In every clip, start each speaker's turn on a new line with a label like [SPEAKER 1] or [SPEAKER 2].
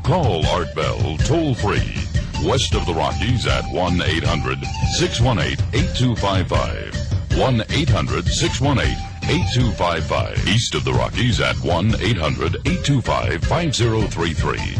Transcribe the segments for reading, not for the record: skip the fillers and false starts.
[SPEAKER 1] Call Art Bell toll-free, west of the Rockies at 1-800-618-8255. 1-800-618-8255. East of the Rockies at 1-800-825-5033.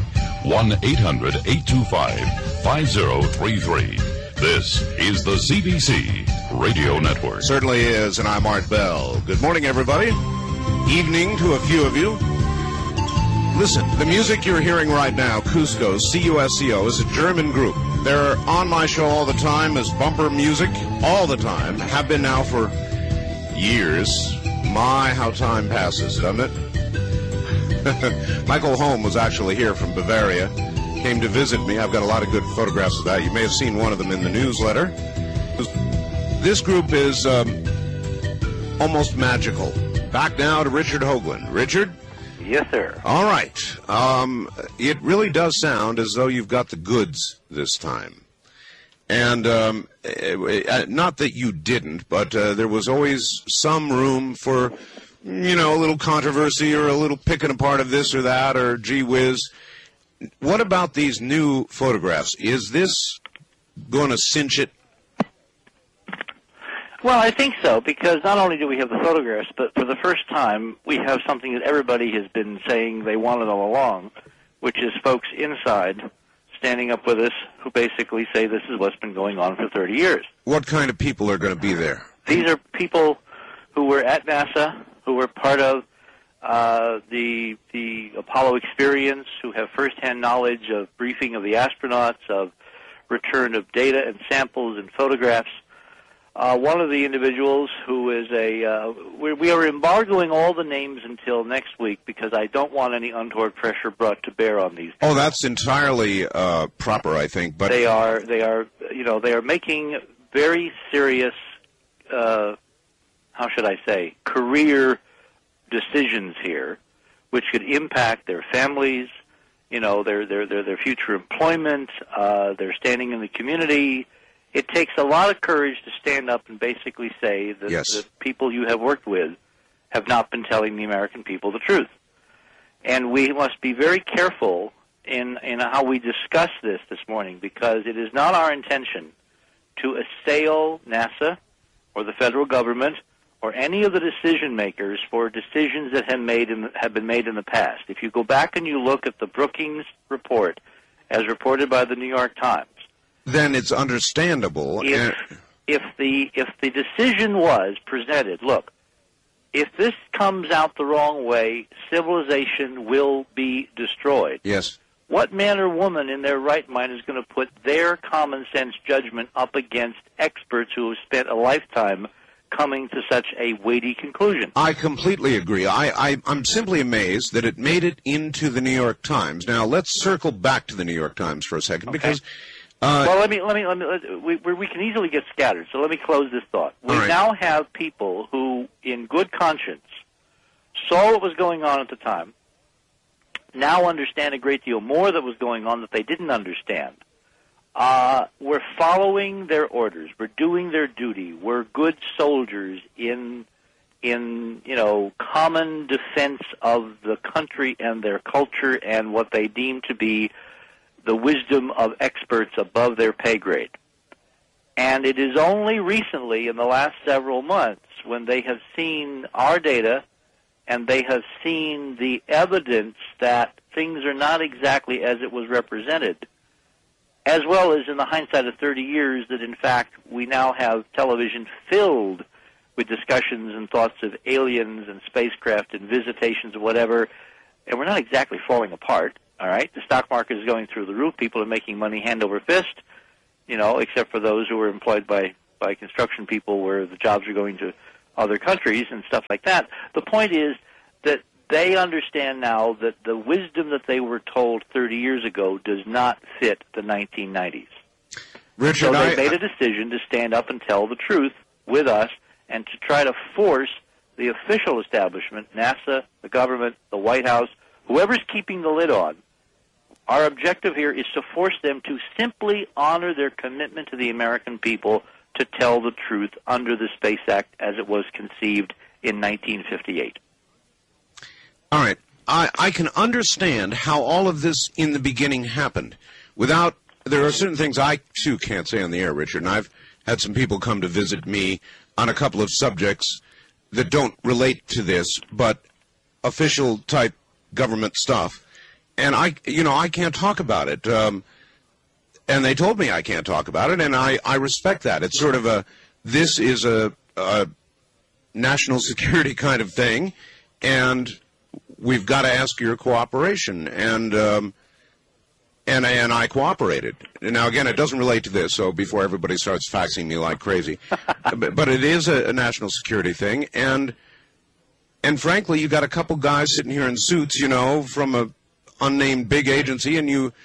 [SPEAKER 1] 1-800-825-5033. This is the CBC Radio Network.
[SPEAKER 2] Certainly is, and I'm Art Bell. Good morning, everybody. Evening to a few of you. Listen, the music you're hearing right now, Cusco, C-U-S-C-O, is a German group. They're on my show all the time as bumper music, all the time. Have been now for years. My, how time passes, doesn't it? Michael Holm was actually here from Bavaria. Came to visit me. I've got a lot of good photographs of that. You may have seen one of them in the newsletter. This group is almost magical. Back now to Richard Hoagland. Richard?
[SPEAKER 3] Yes, sir.
[SPEAKER 2] All right. It really does sound as though you've got the goods this time. And not that you didn't, but there was always some room for, a little controversy or a little picking apart of this or that or gee whiz. What about these new photographs? Is this going to cinch it?
[SPEAKER 3] Well, I think so, because not only do we have the photographs, but for the first time, we have something that everybody has been saying they wanted all along, which is folks inside standing up with us who basically say this is what's been going on for 30 years.
[SPEAKER 2] What kind of people are going to be there?
[SPEAKER 3] These are people who were at NASA, who were part of the Apollo experience, who have firsthand knowledge of briefing of the astronauts, of return of data and samples and photographs. One of the individuals who is we are embargoing all the names until next week because I don't want any untoward pressure brought to bear on these people.
[SPEAKER 2] Oh, that's entirely proper, I think. But
[SPEAKER 3] they are making very serious, how should I say, career decisions here, which could impact their families, their future employment, their standing in the community. It takes a lot of courage to stand up and basically say that the people you have worked with have not been telling the American people the truth. And we must be very careful in how we discuss this morning, because it is not our intention to assail NASA or the federal government or any of the decision makers for decisions that have been made in the past. If you go back and you look at the Brookings report as reported by the New York Times,
[SPEAKER 2] then it's understandable.
[SPEAKER 3] If the decision was presented, look, if this comes out the wrong way, civilization will be destroyed.
[SPEAKER 2] Yes.
[SPEAKER 3] What man or woman in their right mind is going to put their common sense judgment up against experts who have spent a lifetime coming to such a weighty conclusion?
[SPEAKER 2] I completely agree. I'm simply amazed that it made it into the New York Times. Now, let's circle back to the New York Times for a second, because...
[SPEAKER 3] well, we can easily get scattered, so let me close this thought. We now have people who, in good conscience, saw what was going on at the time, now understand a great deal more that was going on that they didn't understand. We're following their orders. We're doing their duty. We're good soldiers in common defense of the country and their culture and what they deem to be the wisdom of experts above their pay grade. And it is only recently, in the last several months, when they have seen our data and they have seen the evidence that things are not exactly as it was represented, as well as in the hindsight of 30 years that, in fact, we now have television filled with discussions and thoughts of aliens and spacecraft and visitations and whatever, and we're not exactly falling apart. All right, the stock market is going through the roof. People are making money hand over fist, except for those who are employed by construction people where the jobs are going to other countries and stuff like that. The point is that they understand now that the wisdom that they were told 30 years ago does not fit the 1990s.
[SPEAKER 2] Richard,
[SPEAKER 3] so they made a decision to stand up and tell the truth with us and to try to force the official establishment, NASA, the government, the White House, whoever's keeping the lid on. Our objective here is to force them to simply honor their commitment to the American people to tell the truth under the Space Act as it was conceived in 1958.
[SPEAKER 2] All right. I can understand how all of this in the beginning happened. There are certain things I, too, can't say on the air, Richard, and I've had some people come to visit me on a couple of subjects that don't relate to this, but official-type government stuff. And I can't talk about it. And they told me I can't talk about it, and I respect that. It's sort of this is a national security kind of thing, and we've got to ask your cooperation. And I cooperated. Now, again, it doesn't relate to this, so before everybody starts faxing me like crazy. But it is a national security thing, and frankly, you got a couple guys sitting here in suits, from a unnamed big agency, and you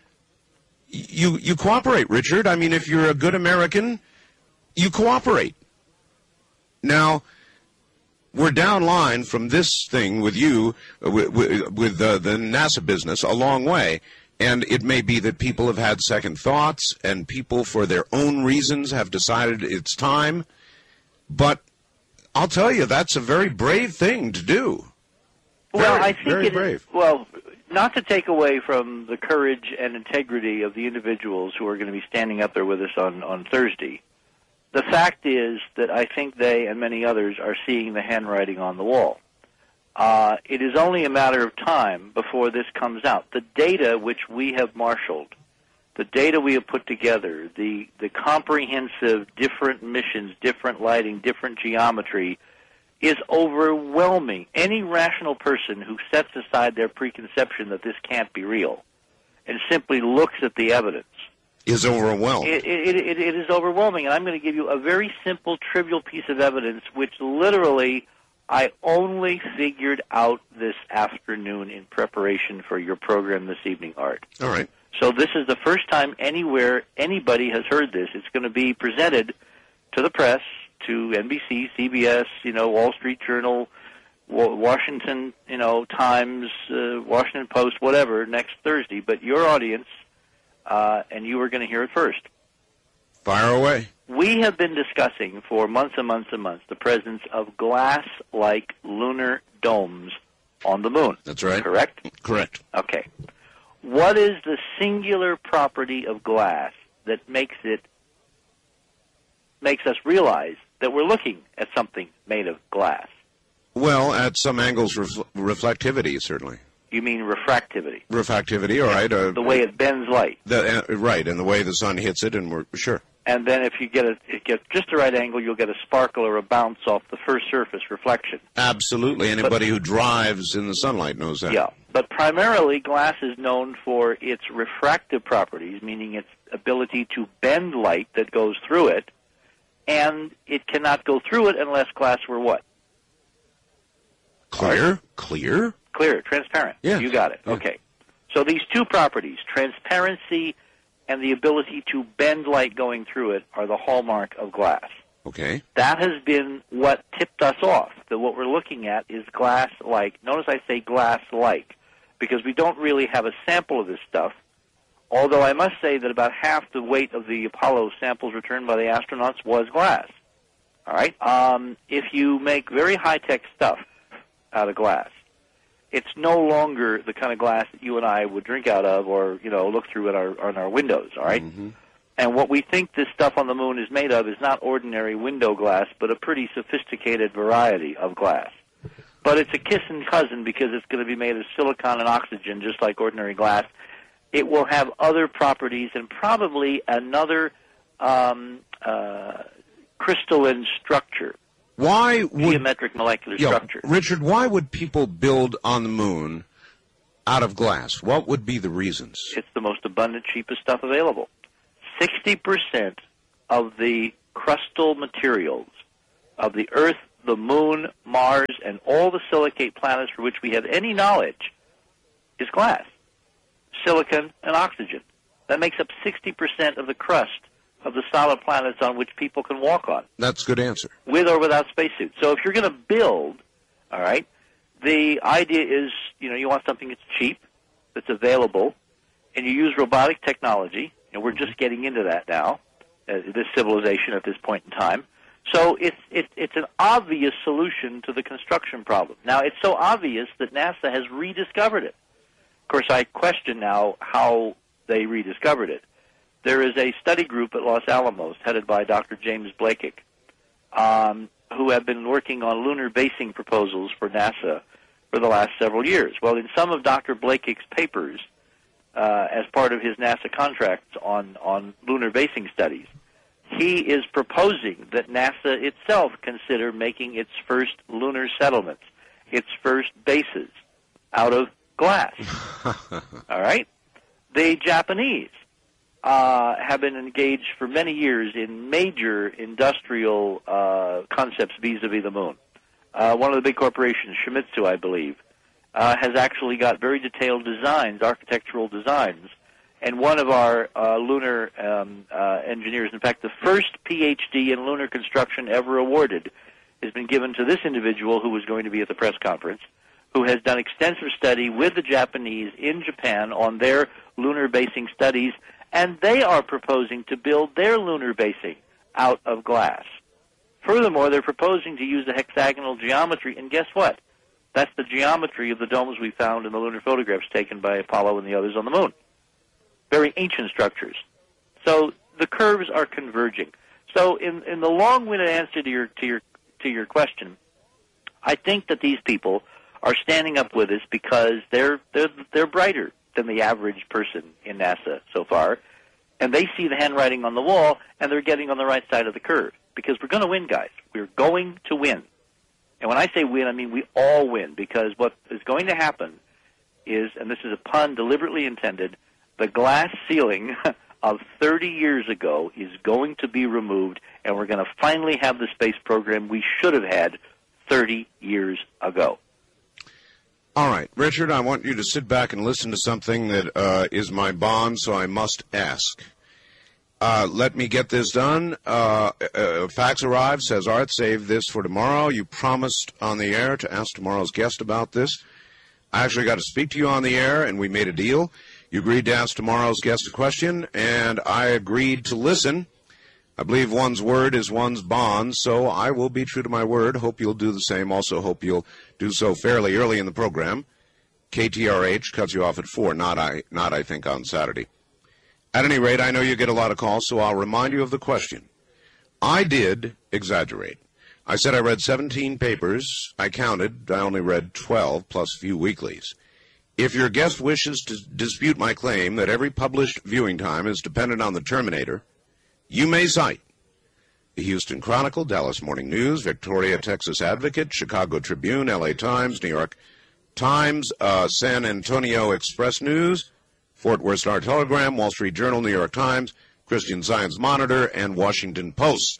[SPEAKER 2] cooperate, Richard. I mean, if you're a good American, you cooperate. Now, we're down line from this thing with you, with the NASA business, a long way. And it may be that people have had second thoughts, and people, for their own reasons, have decided it's time. But I'll tell you, that's a very brave thing to do.
[SPEAKER 3] Well, I think
[SPEAKER 2] very brave.
[SPEAKER 3] Well, not to take away from the courage and integrity of the individuals who are going to be standing up there with us on Thursday, the fact is that I think they and many others are seeing the handwriting on the wall. It is only a matter of time before this comes out. The data which we have marshaled, the data we have put together, the comprehensive different missions, different lighting, different geometry, is overwhelming. Any rational person who sets aside their preconception that this can't be real and simply looks at the evidence
[SPEAKER 2] is overwhelmed.
[SPEAKER 3] It is overwhelming, and I'm going to give you a very simple, trivial piece of evidence which literally I only figured out this afternoon in preparation for your program this evening, Art.
[SPEAKER 2] All right.
[SPEAKER 3] So this is the first time anywhere anybody has heard this. It's going to be presented to the press, to NBC, CBS, Wall Street Journal, Washington, Times, Washington Post, whatever, next Thursday. But your audience, and you are going to hear it first.
[SPEAKER 2] Fire away.
[SPEAKER 3] We have been discussing for months and months and months the presence of glass-like lunar domes on the moon.
[SPEAKER 2] That's right.
[SPEAKER 3] Correct?
[SPEAKER 2] Correct.
[SPEAKER 3] Okay. What is the singular property of glass that makes us realize that we're looking at something made of glass?
[SPEAKER 2] Well, at some angles, reflectivity, certainly.
[SPEAKER 3] You mean refractivity?
[SPEAKER 2] Refractivity, all right.
[SPEAKER 3] The way it bends light.
[SPEAKER 2] Right, and the way the sun hits it, and we're sure.
[SPEAKER 3] And then if you get just the right angle, you'll get a sparkle or a bounce off the first surface reflection.
[SPEAKER 2] Absolutely. Anybody who drives in the sunlight knows that.
[SPEAKER 3] Yeah. But primarily, glass is known for its refractive properties, meaning its ability to bend light that goes through it, and it cannot go through it unless glass were what?
[SPEAKER 2] Clear?
[SPEAKER 3] Clear, transparent.
[SPEAKER 2] Yeah.
[SPEAKER 3] You got it.
[SPEAKER 2] Yeah.
[SPEAKER 3] Okay. So these two properties, transparency and the ability to bend light going through it, are the hallmark of glass.
[SPEAKER 2] Okay.
[SPEAKER 3] That has been what tipped us off, that what we're looking at is glass-like. Notice I say glass-like, because we don't really have a sample of this stuff, although I must say that about half the weight of the Apollo samples returned by the astronauts was glass. All right? If you make very high-tech stuff out of glass, it's no longer the kind of glass that you and I would drink out of or, look through on our windows, all right?
[SPEAKER 2] Mm-hmm.
[SPEAKER 3] And what we think this stuff on the moon is made of is not ordinary window glass, but a pretty sophisticated variety of glass. But it's a kissing cousin because it's going to be made of silicon and oxygen, just like ordinary glass. It will have other properties and probably another crystalline structure.
[SPEAKER 2] Why would
[SPEAKER 3] geometric molecular structure.
[SPEAKER 2] Richard, why would people build on the moon out of glass? What would be the reasons?
[SPEAKER 3] It's the most abundant, cheapest stuff available. 60% of the crustal materials of the Earth, the Moon, Mars, and all the silicate planets for which we have any knowledge is glass, silicon, and oxygen. That makes up 60% of the crust of the solid planets on which people can walk on.
[SPEAKER 2] That's a good answer.
[SPEAKER 3] With or without spacesuits. So if you're going to build, all right, the idea is, you want something that's cheap, that's available, and you use robotic technology, and we're just getting into that now, this civilization at this point in time, So it's an obvious solution to the construction problem. Now, it's so obvious that NASA has rediscovered it. Of course, I question now how they rediscovered it. There is a study group at Los Alamos headed by Dr. James Blakic, who have been working on lunar basing proposals for NASA for the last several years. Well, in some of Dr. Blakic's papers, as part of his NASA contracts on lunar basing studies, he is proposing that NASA itself consider making its first lunar settlements, its first bases, out of glass. All right? The Japanese have been engaged for many years in major industrial concepts vis-a-vis the moon. One of the big corporations, Shimizu, I believe, has actually got very detailed designs, architectural designs. And one of our lunar engineers, in fact, the first PhD in lunar construction ever awarded, has been given to this individual who was going to be at the press conference, who has done extensive study with the Japanese in Japan on their lunar basing studies, and they are proposing to build their lunar basing out of glass. Furthermore, they're proposing to use the hexagonal geometry, and guess what? That's the geometry of the domes we found in the lunar photographs taken by Apollo and the others on the moon. Very ancient structures. So the curves are converging. So in the long-winded answer to your question, I think that these people are standing up with us because they're brighter than the average person in NASA so far, and they see the handwriting on the wall, and they're getting on the right side of the curve. Because we're going to win, guys. We're going to win. And when I say win, I mean we all win, because what is going to happen is, and this is a pun deliberately intended, the glass ceiling of 30 years ago is going to be removed, and we're going to finally have the space program we should have had 30 years ago.
[SPEAKER 2] All right, Richard, I want you to sit back and listen to something that is my bond, so I must ask. Let me get this done. Fax arrived, says, Art, save this for tomorrow. You promised on the air to ask tomorrow's guest about this. I actually got to speak to you on the air, and we made a deal. You agreed to ask tomorrow's guest a question, and I agreed to listen. I believe one's word is one's bond, so I will be true to my word. Hope you'll do the same. Also hope you'll do so fairly early in the program. KTRH cuts you off at 4, not I think on Saturday. At any rate, I know you get a lot of calls, so I'll remind you of the question. I did exaggerate. I said I read 17 papers. I counted. I only read 12, plus a few weeklies. If your guest wishes to dispute my claim that every published viewing time is dependent on the Terminator, you may cite the Houston Chronicle, Dallas Morning News, Victoria, Texas Advocate, Chicago Tribune, LA Times, New York Times, San Antonio Express News, Fort Worth Star-Telegram, Wall Street Journal, New York Times, Christian Science Monitor, and Washington Post.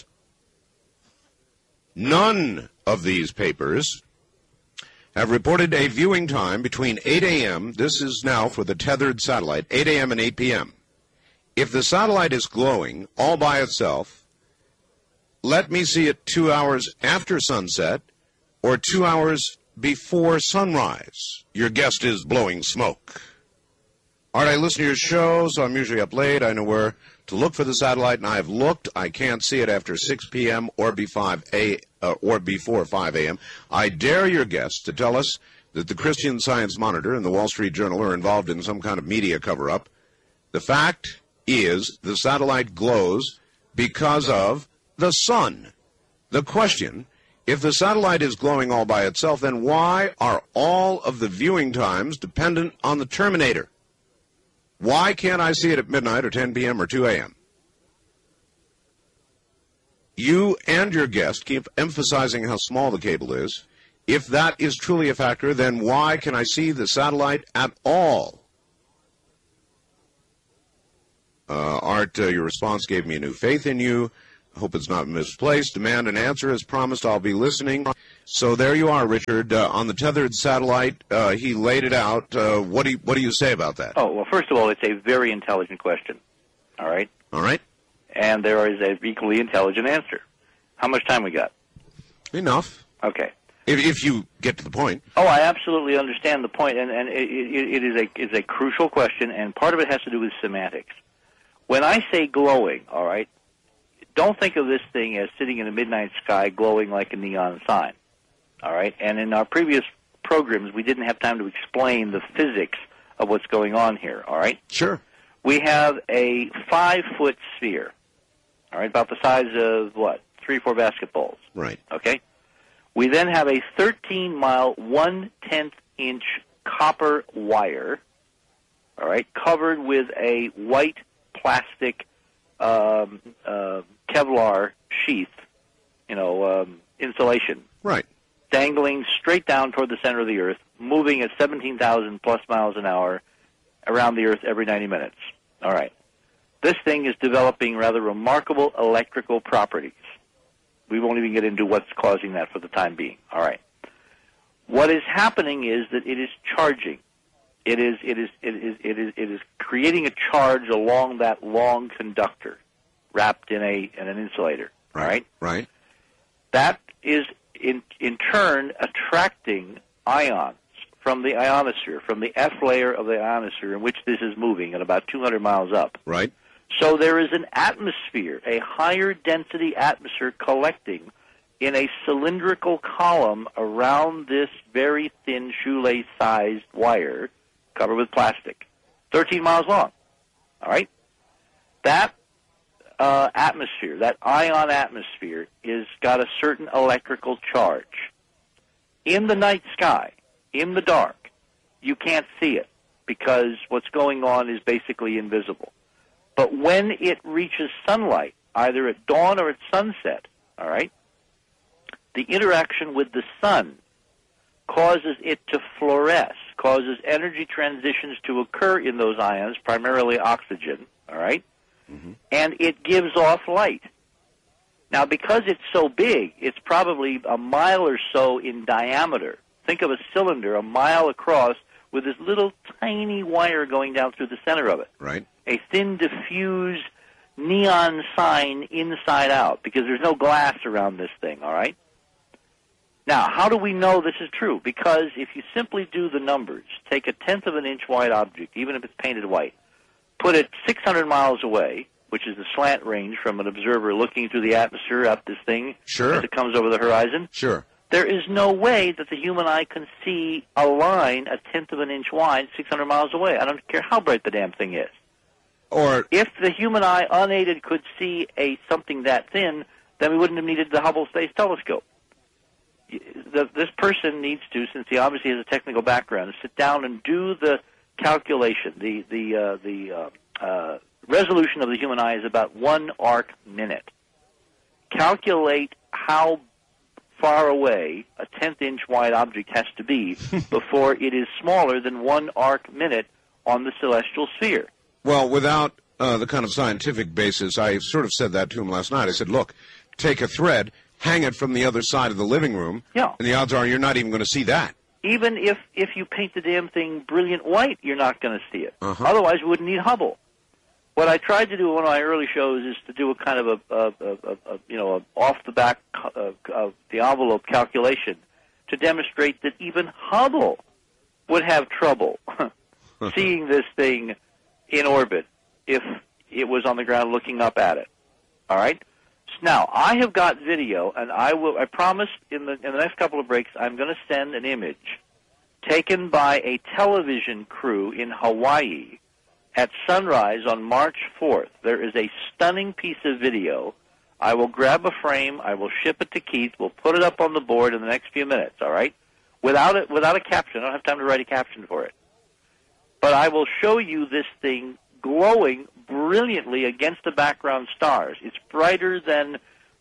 [SPEAKER 2] None of these papers have reported a viewing time between 8 a.m., this is now for the tethered satellite, 8 a.m. and 8 p.m. If the satellite is glowing all by itself, let me see it 2 hours after sunset or 2 hours before sunrise. Your guest is blowing smoke. All right, I listen to your show, so I'm usually up late. I know where to look for the satellite, and I have looked. I can't see it after 6 p.m. or before 5 a.m. I dare your guest to tell us that the Christian Science Monitor and the Wall Street Journal are involved in some kind of media cover-up. The fact is the satellite glows because of the sun. The question, if the satellite is glowing all by itself, then why are all of the viewing times dependent on the Terminator? Why can't I see it at midnight or 10 p.m. or 2 a.m.? You and your guest keep emphasizing how small the cable is. If that is truly a factor, then why can I see the satellite at all? Art, your response gave me a new faith in you. I hope it's not misplaced. Demand an answer. As promised, I'll be listening. So there you are, Richard. On the tethered satellite, he laid it out. What do you say about that?
[SPEAKER 3] Oh, well, first of all, it's a very intelligent question. All right?
[SPEAKER 2] All right.
[SPEAKER 3] And there is an equally intelligent answer. How much time we got?
[SPEAKER 2] Enough.
[SPEAKER 3] Okay.
[SPEAKER 2] If you get to the point.
[SPEAKER 3] Oh, I absolutely understand the point, and it is a crucial question, and part of it has to do with semantics. When I say glowing, all right, don't think of this thing as sitting in a midnight sky glowing like a neon sign. All right? And in our previous programs, we didn't have time to explain the physics of what's going on here. All right?
[SPEAKER 2] Sure.
[SPEAKER 3] We have a 5-foot sphere. All right? About the size of, what, 3 or 4 basketballs.
[SPEAKER 2] Right.
[SPEAKER 3] Okay? We then have a 13-mile, 1/10-inch copper wire, all right, covered with a white plastic Kevlar sheath, insulation.
[SPEAKER 2] Right.
[SPEAKER 3] Dangling straight down toward the center of the Earth, moving at 17,000 plus miles an hour around the Earth every 90 minutes. All right. This thing is developing rather remarkable electrical properties. We won't even get into what's causing that for the time being. All right. What is happening is that it is charging. It is creating a charge along that long conductor wrapped in an insulator.
[SPEAKER 2] Right. Right.
[SPEAKER 3] That is in turn attracting ions from the ionosphere, from the F layer of the ionosphere in which this is moving at about 200 miles up.
[SPEAKER 2] Right.
[SPEAKER 3] So there is an atmosphere, a higher density atmosphere collecting in a cylindrical column around this very thin shoelace-sized wire covered with plastic, 13 miles long. All right? That atmosphere, that ion atmosphere, is got a certain electrical charge. In the night sky, in the dark, you can't see it because what's going on is basically invisible. But when it reaches sunlight, either at dawn or at sunset, all right, the interaction with the sun causes it to fluoresce, causes energy transitions to occur in those ions, primarily oxygen, all right, and it gives off light. Now, because it's so big, it's probably a mile or so in diameter. Think of a cylinder a mile across with this little tiny wire going down through the center of it.
[SPEAKER 2] Right.
[SPEAKER 3] A thin, diffuse neon sign inside out, because there's no glass around this thing, all right? Now, how do we know this is true? Because if you simply do the numbers, take a 1/10 of an inch wide object, even if it's painted white, put it 600 miles away, which is the slant range from an observer looking through the atmosphere at this thing as it comes over the horizon.
[SPEAKER 2] Sure.
[SPEAKER 3] There is no way that the human eye can see a line a 1/10 of an inch wide 600 miles away. I don't care how bright the damn thing is.
[SPEAKER 2] Or
[SPEAKER 3] if the human eye unaided could see something that thin, then we wouldn't have needed the Hubble Space Telescope. This person needs to, since he obviously has a technical background, sit down and do the calculation. The resolution of the human eye is about 1 arc minute. Calculate how far away a 1/10-inch wide object has to be before it is smaller than 1 arc minute on the celestial sphere.
[SPEAKER 2] Well, without the kind of scientific basis, I sort of said that to him last night. I said, look, take a thread, hang it from the other side of the living room, and the odds are you're not even going to see that. Even if you paint the damn thing brilliant white, you're not going to see it. Otherwise, we wouldn't need Hubble. What I tried to do in one of my early shows is to do a kind of a off the back of the envelope calculation to demonstrate that even Hubble would have trouble seeing this thing in orbit if it was on the ground looking up at it. All right. Now I have got video, and I promise in the next couple of breaks I'm going to send an image taken by a television crew in Hawaii at sunrise on March 4th. There is a stunning piece of video. I will grab a frame. I will ship it to Keith. We'll put it up on the board in the next few minutes, all right? Without a caption. I don't have time to write a caption for it. But I will show you this thing glowing brilliantly against the background stars. It's brighter than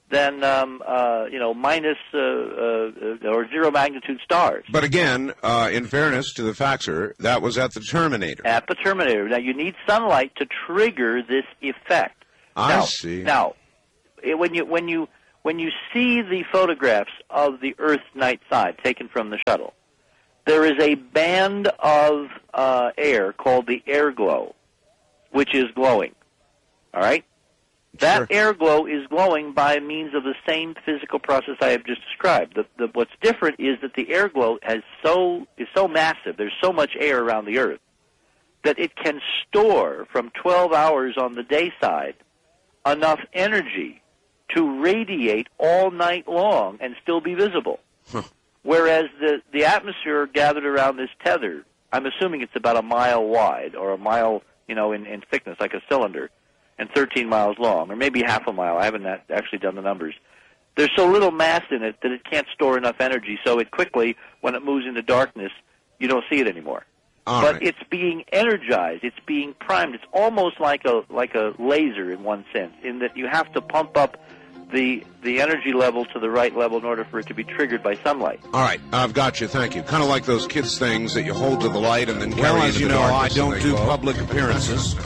[SPEAKER 2] minus or zero magnitude stars. But again, in fairness to the faxer, that was at the Terminator.
[SPEAKER 3] At the Terminator. Now, you need sunlight to trigger this effect.
[SPEAKER 2] I see.
[SPEAKER 3] Now, when you see the photographs of the Earth's night side taken from the shuttle, there is a band of air called the air glow, which is glowing. All right? That air glow is glowing by means of the same physical process I have just described. What's different is that the air glow is so massive, there's so much air around the Earth, that it can store from 12 hours on the day side enough energy to radiate all night long and still be visible.
[SPEAKER 2] Huh.
[SPEAKER 3] Whereas the atmosphere gathered around this tether, I'm assuming it's about a mile wide or a mile, in thickness, like a cylinder, and 13 miles long, or maybe half a mile. I haven't actually done the numbers. There's so little mass in it that it can't store enough energy, so it quickly, when it moves into darkness, you don't see it anymore. But it's being energized. It's being primed. It's almost like a laser in one sense, in that you have to pump up the energy level to the right level in order for it to be triggered by sunlight.
[SPEAKER 2] All right, I've got you. Thank you. Kind of like those kids' things that you hold to the light and then carry into the darkness. I don't do public appearances.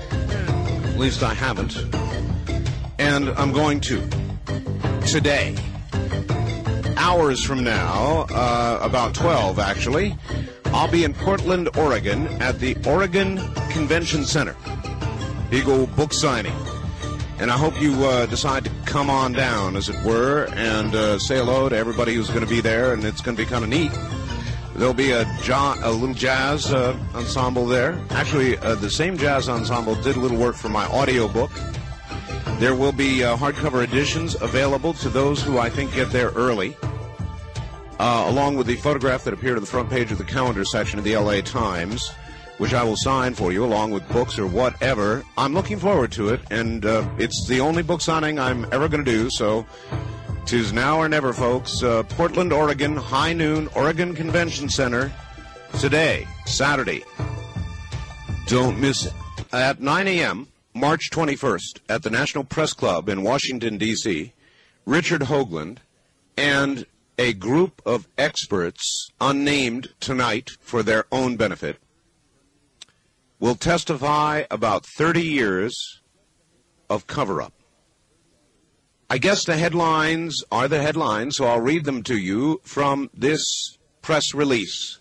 [SPEAKER 2] At least I haven't. And I'm going to. Today. Hours from now, about 12 actually, I'll be in Portland, Oregon at the Oregon Convention Center. Big old book signing. And I hope you decide to come on down, as it were, and say hello to everybody who's going to be there, and it's going to be kind of neat. There'll be a little jazz ensemble there. Actually, the same jazz ensemble did a little work for my audio book. There will be hardcover editions available to those who I think get there early, along with the photograph that appeared on the front page of the calendar section of the LA Times, which I will sign for you along with books or whatever. I'm looking forward to it, and it's the only book signing I'm ever going to do, so 'tis now or never, folks. Portland, Oregon, high noon, Oregon Convention Center, today, Saturday. Don't miss it. At 9 a.m., March 21st, at the National Press Club in Washington, D.C., Richard Hoagland and a group of experts, unnamed tonight for their own benefit, will testify about 30 years of cover-up. I guess the headlines are the headlines, so I'll read them to you from this press release.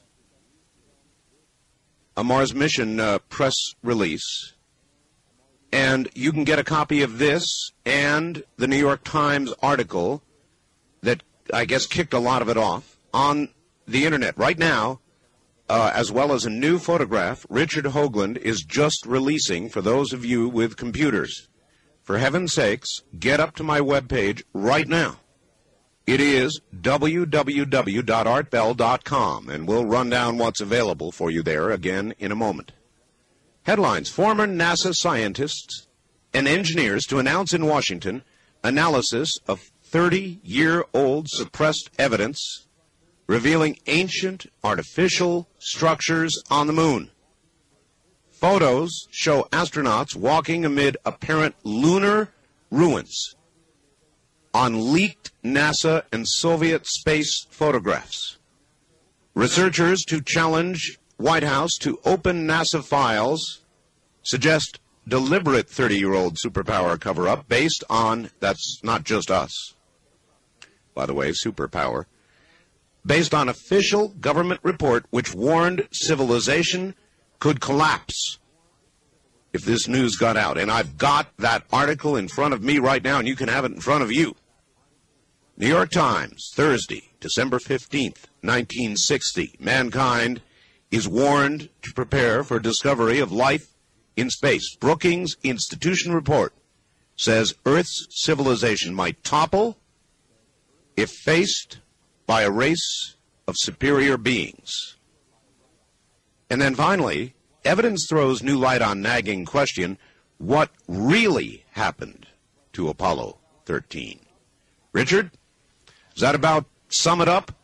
[SPEAKER 2] A Mars Mission press release. And you can get a copy of this and the New York Times article that I guess kicked a lot of it off on the Internet right now, as well as a new photograph Richard Hoagland is just releasing for those of you with computers. For heaven's sakes, get up to my webpage right now. It is www.artbell.com, and we'll run down what's available for you there again in a moment. Headlines: former NASA scientists and engineers to announce in Washington analysis of 30-year-old suppressed evidence revealing ancient artificial structures on the moon. Photos show astronauts walking amid apparent lunar ruins on leaked NASA and Soviet space photographs. Researchers to challenge White House to open NASA files suggest deliberate 30-year-old superpower cover-up based on, that's not just us, by the way, superpower, based on official government report which warned civilization could collapse if this news got out. And I've got that article in front of me right now, and you can have it in front of you. New York Times, Thursday, December 15th, 1960. Mankind is warned to prepare for discovery of life in space. Brookings Institution report says Earth's civilization might topple if faced by a race of superior beings. And then finally, evidence throws new light on nagging question: what really happened to Apollo 13? Richard, does that about sum it up?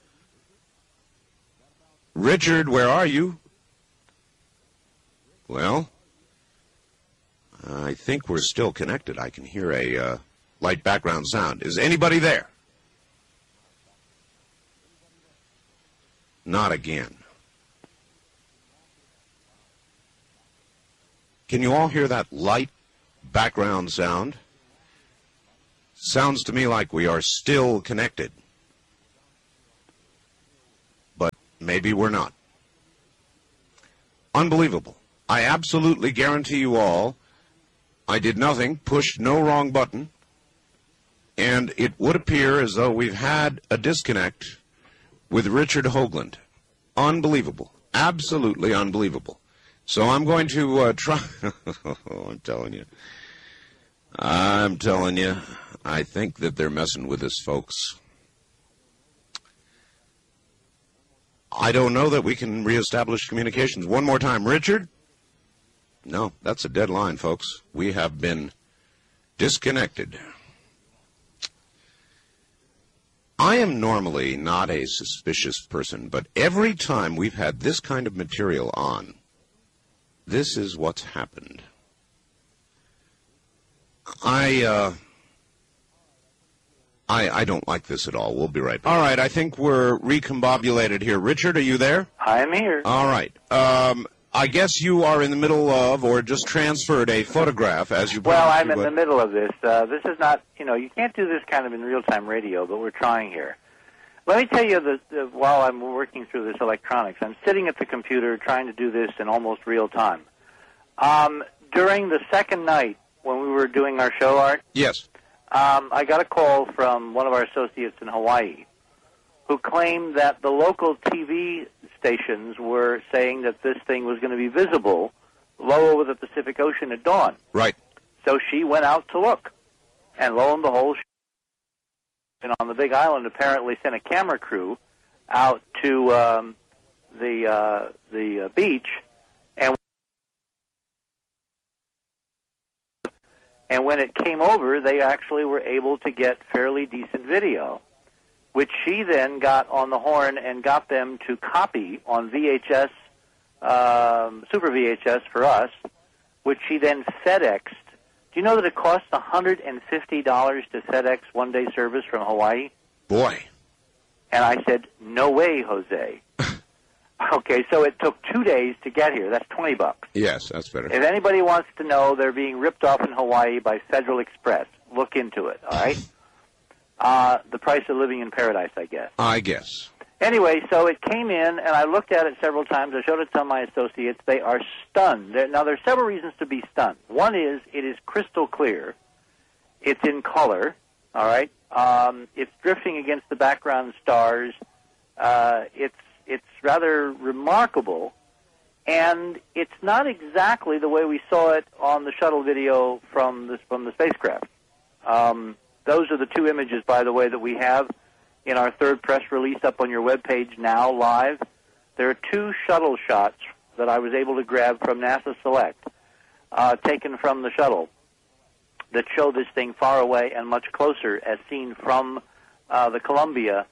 [SPEAKER 2] Richard, where are you? Well, I think we're still connected. I can hear a light background sound. Is anybody there? Not again. Can you all hear that light background sound? Sounds to me like we are still connected. But maybe we're not. Unbelievable. I absolutely guarantee you all I did nothing, pushed no wrong button, and it would appear as though we've had a disconnect with Richard Hoagland. Unbelievable. Absolutely unbelievable. So I'm going to try. I'm telling you. I'm telling you, I think that they're messing with us, folks. I don't know that we can reestablish communications. One more time. Richard? No, that's a dead line, folks. We have been disconnected. I am normally not a suspicious person, but every time we've had this kind of material on, this is what's happened. I don't like this at all. We'll be right back. All right, I think we're recombobulated here. Richard, are you there?
[SPEAKER 3] I'm here.
[SPEAKER 2] All right. I guess you are in the middle of, or just transferred a photograph as you...
[SPEAKER 3] Well, I'm in the middle of this. This is not, you can't do this kind of in real-time radio, but we're trying here. Let me tell you that while I'm working through this electronics, I'm sitting at the computer trying to do this in almost real time. During the second night when we were doing our show, Art...
[SPEAKER 2] Yes.
[SPEAKER 3] I got a call from one of our associates in Hawaii who claimed that the local TV stations were saying that this thing was going to be visible low over the Pacific Ocean at dawn.
[SPEAKER 2] Right.
[SPEAKER 3] So she went out to look, and lo and behold, on the Big Island apparently sent a camera crew out to the beach, and when it came over, they actually were able to get fairly decent video, which she then got on the horn and got them to copy on VHS, Super VHS for us, which she then FedExed. Do you know that it costs $150 to FedEx one-day service from Hawaii?
[SPEAKER 2] Boy.
[SPEAKER 3] And I said, no way, Jose. Okay, so it took 2 days to get here. That's $20.
[SPEAKER 2] Yes, that's better.
[SPEAKER 3] If anybody wants to know they're being ripped off in Hawaii by Federal Express, look into it, all right? The price of living in paradise, I guess.
[SPEAKER 2] I guess.
[SPEAKER 3] Anyway, so it came in, and I looked at it several times. I showed it to my associates. They are stunned. Now, there's several reasons to be stunned. One is it is crystal clear. It's in color, all right? It's drifting against the background stars. It's rather remarkable, and it's not exactly the way we saw it on the shuttle video from the spacecraft. Those are the two images, by the way, that we have in our third press release up on your webpage now, live. There are two shuttle shots that I was able to grab from NASA Select, taken from the shuttle, that show this thing far away and much closer as seen from the Columbia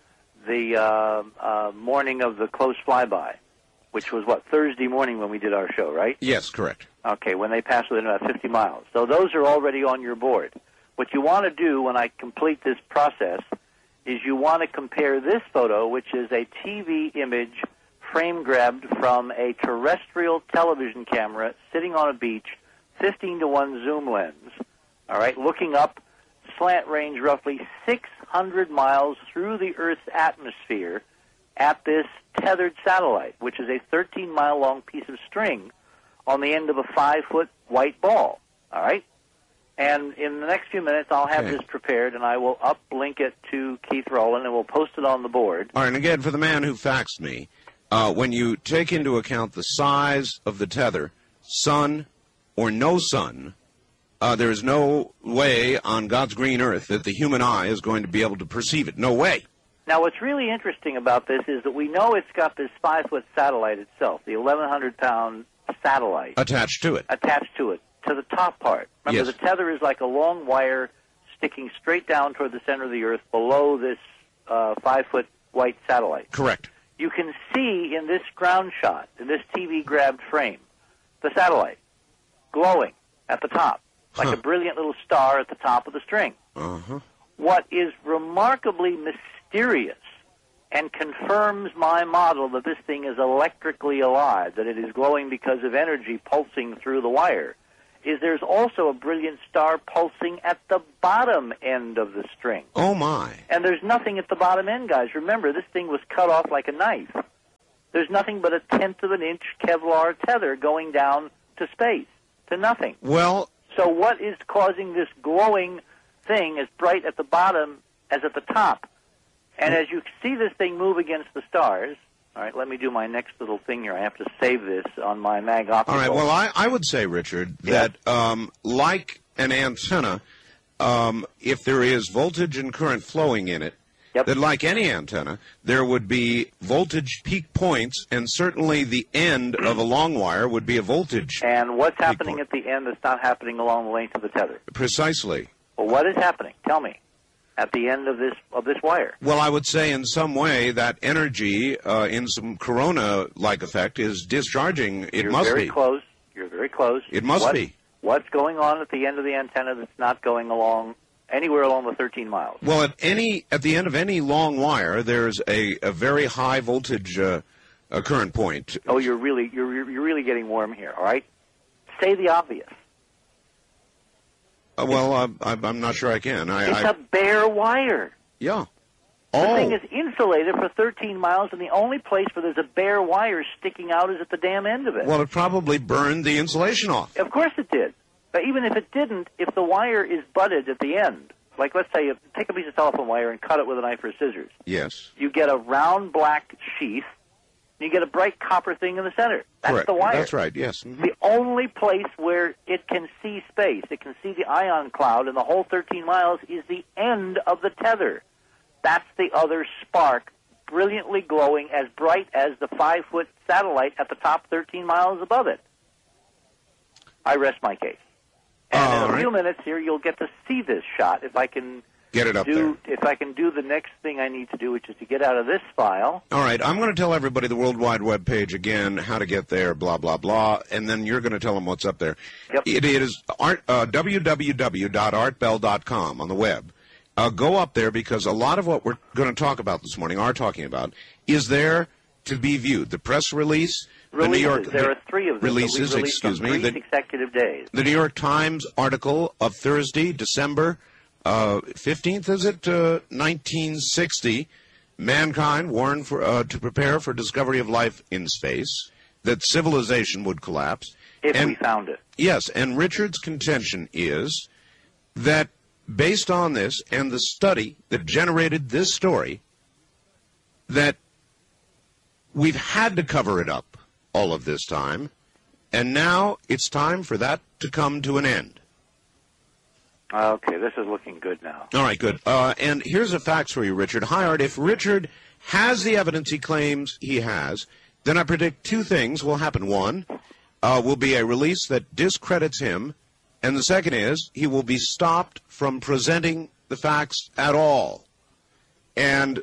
[SPEAKER 3] the morning of the close flyby, which was, Thursday morning when we did our show, right?
[SPEAKER 2] Yes, correct.
[SPEAKER 3] Okay, when they passed within about 50 miles. So those are already on your board. What you want to do when I complete this process is you want to compare this photo, which is a TV image frame grabbed from a terrestrial television camera sitting on a beach, 15-to-1 zoom lens, all right, looking up, slant range roughly 600 miles through the Earth's atmosphere at this tethered satellite, which is a 13-mile-long piece of string on the end of a 5-foot white ball, all right? And in the next few minutes, I'll have this prepared, and I will uplink it to Keith Rowland, and we'll post it on the board.
[SPEAKER 2] All right, and again, for the man who faxed me, when you take into account the size of the tether, sun or no sun, there is no way on God's green earth that the human eye is going to be able to perceive it. No way.
[SPEAKER 3] Now, what's really interesting about this is that we know it's got this 5-foot satellite itself, the 1,100-pound satellite.
[SPEAKER 2] Attached to it.
[SPEAKER 3] Attached to it, to the top part. Remember, the tether is like a long wire sticking straight down toward the center of the Earth below this 5-foot white satellite.
[SPEAKER 2] Correct.
[SPEAKER 3] You can see in this ground shot, in this TV-grabbed frame, the satellite glowing at the top, like a brilliant little star at the top of the string. What is remarkably mysterious and confirms my model that this thing is electrically alive, that it is glowing because of energy pulsing through the wire, is there's also a brilliant star pulsing at the bottom end of the string.
[SPEAKER 2] Oh, my.
[SPEAKER 3] And there's nothing at the bottom end, guys. Remember, this thing was cut off like a knife. There's nothing but a 1/10 of an inch Kevlar tether going down to space, to nothing.
[SPEAKER 2] Well...
[SPEAKER 3] So what is causing this glowing thing as bright at the bottom as at the top? And as you see this thing move against the stars, all right, let me do my next little thing here. I have to save this on my Mag Optical.
[SPEAKER 2] All right, well, I would say, Richard, that like an antenna, if there is voltage and current flowing in it,
[SPEAKER 3] Yep.
[SPEAKER 2] that like any antenna, there would be voltage peak points, and certainly the end of a long wire would be a voltage.
[SPEAKER 3] And what's
[SPEAKER 2] peak
[SPEAKER 3] happening
[SPEAKER 2] point.
[SPEAKER 3] at the end that's not happening along the length of the tether?
[SPEAKER 2] Precisely.
[SPEAKER 3] Well, what is happening? Tell me. At the end of this wire.
[SPEAKER 2] Well, I would say in some way that energy, in some corona-like effect, is discharging. It
[SPEAKER 3] You're
[SPEAKER 2] must
[SPEAKER 3] very
[SPEAKER 2] be.
[SPEAKER 3] close. You're very close.
[SPEAKER 2] It must be.
[SPEAKER 3] What's going on at the end of the antenna that's not going along anywhere along the 13 miles?
[SPEAKER 2] Well, at the end of any long wire, there's a very high voltage current point.
[SPEAKER 3] Oh, you're really getting warm here. All right. Say the obvious.
[SPEAKER 2] Well, I'm not sure I can.
[SPEAKER 3] It's a bare wire.
[SPEAKER 2] Yeah.
[SPEAKER 3] The
[SPEAKER 2] Oh.
[SPEAKER 3] thing is insulated for 13 miles, and the only place where there's a bare wire sticking out is at the damn end of it.
[SPEAKER 2] Well, it probably burned the insulation off.
[SPEAKER 3] Of course it did. But even if it didn't, if the wire is butted at the end, like let's say you take a piece of telephone wire and cut it with a knife or scissors,
[SPEAKER 2] Yes.
[SPEAKER 3] you get a round black sheath, and you get a bright copper thing in the center. That's
[SPEAKER 2] Correct.
[SPEAKER 3] the wire.
[SPEAKER 2] That's right, yes. Mhm.
[SPEAKER 3] The only place where it can see space, it can see the ion cloud in the whole 13 miles, is the end of the tether. That's the other spark, brilliantly glowing, as bright as the 5-foot satellite at the top 13 miles above it. I rest my case. And in a few minutes here, you'll get to see this shot if I can
[SPEAKER 2] Get it up there.
[SPEAKER 3] If I can do the next thing I need to do, which is to get out of this file.
[SPEAKER 2] All right, I'm going to tell everybody the World Wide Web page again, how to get there, blah, blah, blah, and then you're going to tell them what's up there.
[SPEAKER 3] Yep.
[SPEAKER 2] It is www.artbell.com on the web. Go up there because a lot of what we're going to talk about this morning, is there to be viewed. The press release, the New York...
[SPEAKER 3] There are 3 of them.
[SPEAKER 2] Releases,
[SPEAKER 3] excuse me. 3 consecutive days.
[SPEAKER 2] The New York Times article of Thursday, December 15th, is it? 1960. Mankind warned to prepare for discovery of life in space, that civilization would collapse.
[SPEAKER 3] If we found it.
[SPEAKER 2] Yes, and Richard's contention is that based on this and the study that generated this story, that we've had to cover it up all of this time, and now it's time for that to come to an end.
[SPEAKER 3] Okay, this is looking good now.
[SPEAKER 2] All right, good. And here's the facts for you, Richard. Hi, Art. If Richard has the evidence he claims he has, then I predict 2 things will happen. One, will be a release that discredits him, and the second is he will be stopped from presenting the facts at all. And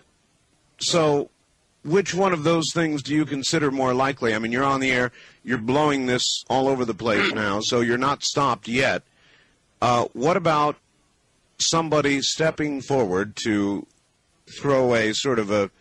[SPEAKER 2] so which one of those things do you consider more likely? I mean, you're on the air, you're blowing this all over the place now, so you're not stopped yet. What about somebody stepping forward to throw a sort of a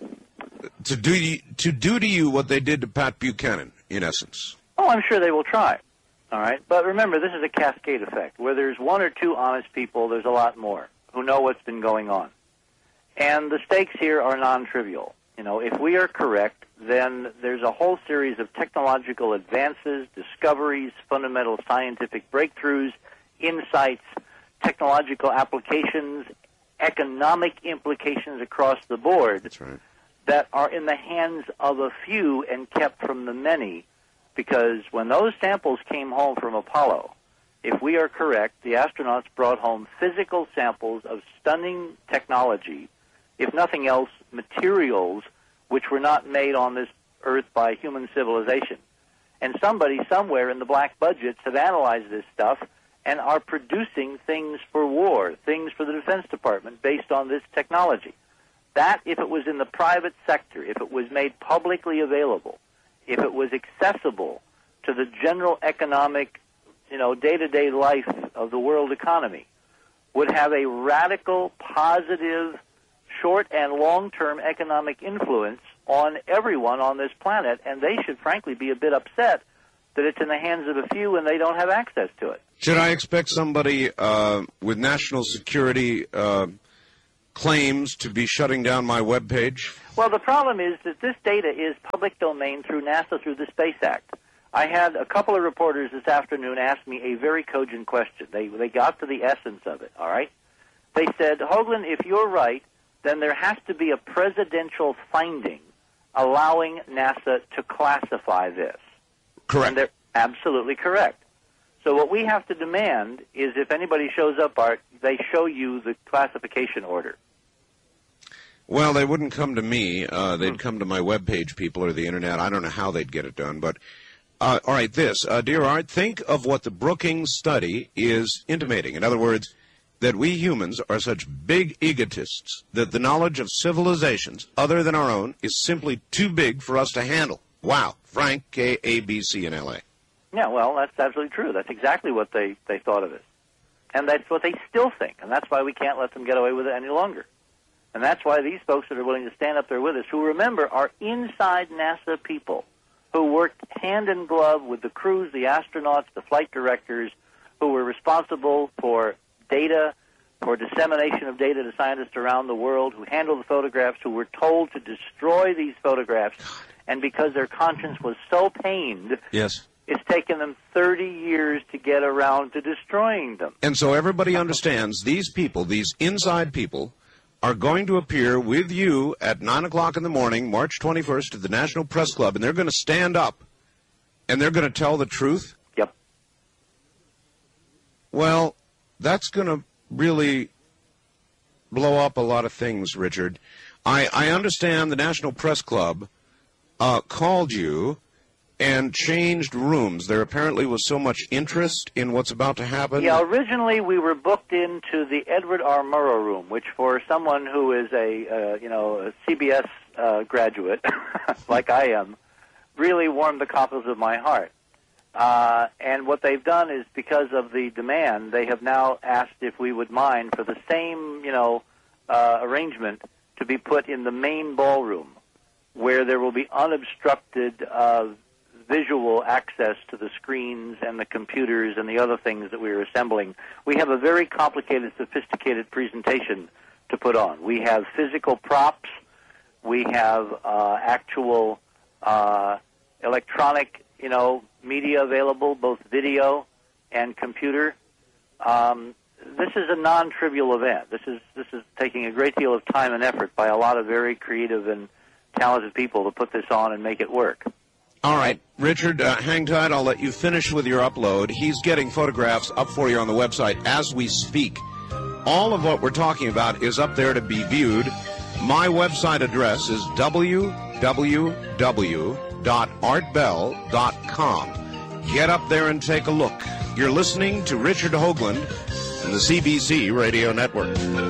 [SPEAKER 2] to do to you what they did to Pat Buchanan, in essence?
[SPEAKER 3] Oh, I'm sure they will try. All right, but remember, this is a cascade effect. Where there's 1 or 2 honest people, there's a lot more who know what's been going on, and the stakes here are non-trivial. You know, if we are correct, then there's a whole series of technological advances, discoveries, fundamental scientific breakthroughs, insights, technological applications, economic implications across the board.
[SPEAKER 2] That's right.
[SPEAKER 3] That are in the hands of a few and kept from the many, because when those samples came home from Apollo, if we are correct, the astronauts brought home physical samples of stunning technology, if nothing else, materials which were not made on this Earth by human civilization. And somebody somewhere in the black budgets have analyzed this stuff and are producing things for war, things for the Defense Department based on this technology. That, if it was in the private sector, if it was made publicly available, if it was accessible to the general economic, day-to-day life of the world economy, would have a radical, positive, short and long-term economic influence on everyone on this planet, and they should frankly be a bit upset that it's in the hands of a few and they don't have access to it.
[SPEAKER 2] Should I expect somebody with national security claims to be shutting down my webpage?
[SPEAKER 3] Well, the problem is that this data is public domain through NASA, through the Space Act. I had a couple of reporters this afternoon ask me a very cogent question. They got to the essence of it, all right? They said, Hoagland, if you're right, then there has to be a presidential finding allowing NASA to classify this.
[SPEAKER 2] Correct.
[SPEAKER 3] And they're absolutely correct. So what we have to demand is if anybody shows up, Art, they show you the classification order.
[SPEAKER 2] Well, they wouldn't come to me. They'd come to my webpage people or the Internet. I don't know how they'd get it done. But, all right, dear Art, think of what the Brookings study is intimating. In other words, that we humans are such big egotists that the knowledge of civilizations other than our own is simply too big for us to handle. Wow. Frank, KABC in L.A.
[SPEAKER 3] Yeah, well, that's absolutely true. That's exactly what they thought of it. And that's what they still think. And that's why we can't let them get away with it any longer. And that's why these folks that are willing to stand up there with us, who, remember, are inside NASA people, who worked hand in glove with the crews, the astronauts, the flight directors, who were responsible for data, for dissemination of data to scientists around the world, who handled the photographs, who were told to destroy these photographs. And because their conscience was so pained,
[SPEAKER 2] yes,
[SPEAKER 3] it's taken them 30 years to get around to destroying them.
[SPEAKER 2] And so everybody understands these people, these inside people, are going to appear with you at 9 o'clock in the morning, March 21st, at the National Press Club, and they're going to stand up, and they're going to tell the truth?
[SPEAKER 3] Yep.
[SPEAKER 2] Well, that's going to really blow up a lot of things, Richard. I understand the National Press Club called you and changed rooms. There apparently was so much interest in what's about to happen.
[SPEAKER 3] Yeah, originally we were booked into the Edward R. Murrow room, which for someone who is a CBS graduate, like I am, really warmed the cockles of my heart. And what they've done is, because of the demand, they have now asked if we would mind for the same, arrangement to be put in the main ballroom, where there will be unobstructed visual access to the screens and the computers and the other things that we are assembling. We have a very complicated, sophisticated presentation to put on. We have physical props. We have actual electronic, media available, both video and computer. This is a non-trivial event. This is taking a great deal of time and effort by a lot of very creative and talented people to put this on and make it work.
[SPEAKER 2] All right, Richard, hang tight. I'll let you finish with your upload. He's getting photographs up for you on the website as we speak. All of what we're talking about is up there to be viewed. My website address is www.artbell.com. Get up there and take a look. You're listening to Richard Hoagland and the CBC Radio Network.